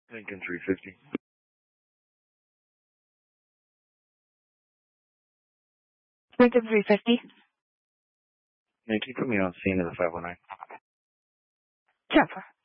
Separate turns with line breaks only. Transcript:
Lincoln 350.
Lincoln 350.
Yeah, can you put me on scene of the 519?
Sure.